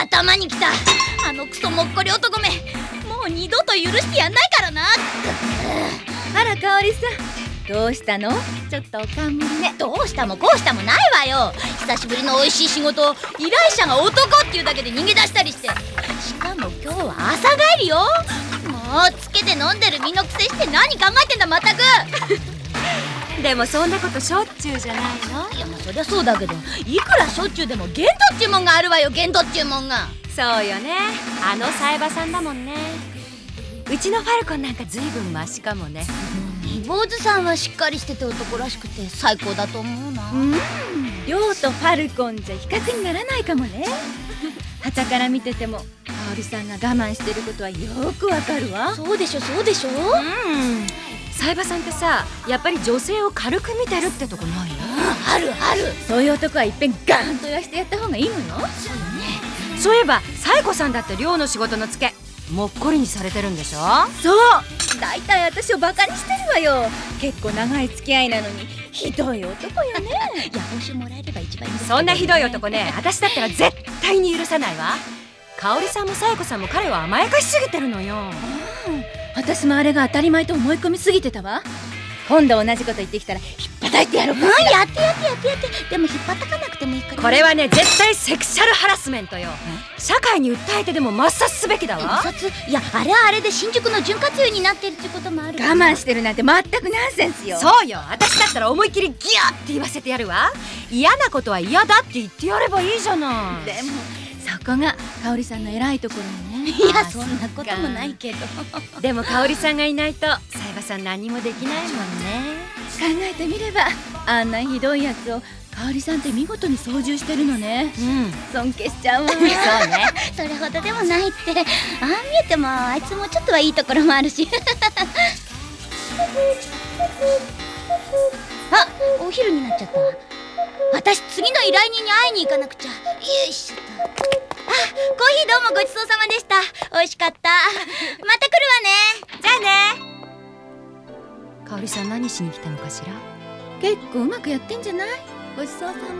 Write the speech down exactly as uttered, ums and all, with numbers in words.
頭にきた。あのクソもっこり男め、もう二度と許してやんないからな。 あら香織さん、どうしたの？ちょっとおかんむりね。 どうしたもこうしたもないわよ。久しぶりの美味しい仕事を依頼者が男っていうだけで逃げ出したりして、しかも今日は朝帰りよ。もうつけて飲んでる身のくせして何考えてんだまったく。 でもそんなことしょっちゅうじゃないの？ いやまあそりゃそうだけど、いくらしょっちゅうでも限度っちゅうもんがあるわよ。限度っちゅうもんが。 そうよね、あのサイバさんだもんね。うちのファルコンなんかずいぶんマシかもね。 坊主さんはしっかりしてて男らしくて最高だと思うな。 うん、亮とファルコンじゃ比較にならないかもね。傍から見てても香織さんが我慢してることはよくわかるわ。 そうでしょそうでしょ。 うん、サイバさんってさ、やっぱり女性を軽く見てるってとこない？ あるある。 そういう男はいっぺんガーンと言わしてやった方がいいのよ。 そうよね。 そういえばサイコさんだって寮の仕事のツケもっこりにされてるんでしょ？ そう、だいたい私をバカにしてるわよ。結構長い付き合いなのにひどい男よね。 いや報酬もらえれば一番いいんですけどね。 そんなひどい男ね、私だったら絶対に許さないわ。香織さんもサイコさんも彼を甘やかしすぎてるのよ。 私もあれが当たり前と思い込みすぎてたわ。今度同じこと言ってきたらひっぱたいてやろうか。 うん、やってやってやってやって。でも引っ張たかなくてもいいから。 これはね、絶対セクシャルハラスメントよ。社会に訴えてでも抹殺すべきだわ。 抹殺？いやあれはあれで新宿の潤滑油になってるってこともある。 我慢してるなんて全くナンセンスよ。 そうよ、私だったら思いっきりギャーって言わせてやるわ。嫌なことは嫌だって言ってやればいいじゃない。 でもそこが香織さんの偉いところよね。 いやそんなこともないけど。 でも香織さんがいないとサイバさん何もできないもんね。 考えてみればあんなひどいやつを香織さんって見事に操縦してるのね。 うん、 尊敬しちゃうわ。 そうね。 それほどでもないって。ああ見えてもあいつもちょっとはいいところもあるし。あ、お昼になっちゃったわ。私次の依頼人に会いに行かなくちゃ。よいしょっと。あ、コーヒーどうもごちそうさまでした。美味しかった。また来るわね。 じゃあね。香織さん何しに来たのかしら？ 結構うまくやってんじゃない？ごちそうさま。